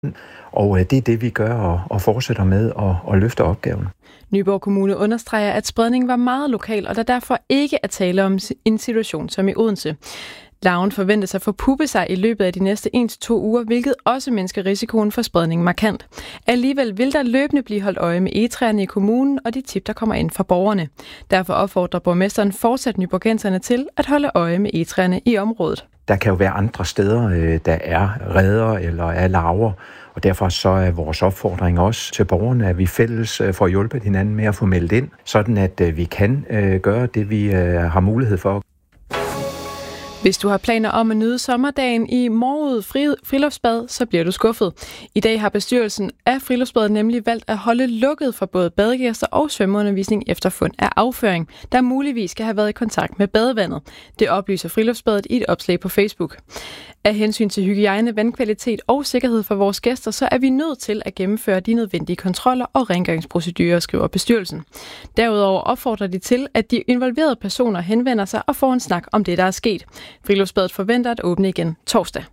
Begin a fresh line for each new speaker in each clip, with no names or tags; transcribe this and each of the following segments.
Og det er det, vi gør og fortsætter med at løfte opgaven.
Nyborg Kommune understreger, at spredningen var meget lokal, og der derfor ikke er tale om en situation som i Odense. Larven forventes at forpuppe sig i løbet af de næste 1-2 uger, hvilket også mindsker risikoen for spredning markant. Alligevel vil der løbende blive holdt øje med egetræerne i kommunen og de tip, der kommer ind fra borgerne. Derfor opfordrer borgmesteren fortsat nyborgenserne til at holde øje med egetræerne i området.
Der kan jo være andre steder, der er reder eller er larver, og derfor så er vores opfordring også til borgerne, at vi fælles får hjulpet hinanden med at få meldt ind, sådan at vi kan gøre det, vi har mulighed for.
Hvis du har planer om at nyde sommerdagen i Morud Friluftsbad, så bliver du skuffet. I dag har bestyrelsen af Friluftsbadet nemlig valgt at holde lukket for både badegæster og svømmeundervisning efter fund af afføring, der muligvis skal have været i kontakt med badevandet. Det oplyser Friluftsbadet i et opslag på Facebook. Af hensyn til hygiejne, vandkvalitet og sikkerhed for vores gæster, så er vi nødt til at gennemføre de nødvendige kontroller og rengøringsprocedurer, skriver bestyrelsen. Derudover opfordrer de til, at de involverede personer henvender sig og får en snak om det, der er sket. Friluftsbadet forventer at åbne igen torsdag.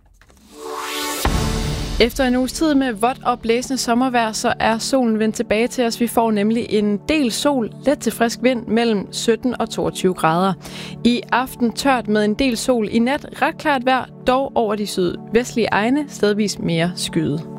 Efter en uges tid med vådt og blæsende sommervejr, så er solen vendt tilbage til os. Vi får nemlig en del sol, let til frisk vind mellem 17 og 22 grader. I aften tørt med en del sol, i nat ret klart vejr, dog over de sydvestlige egne stedvis mere skyet.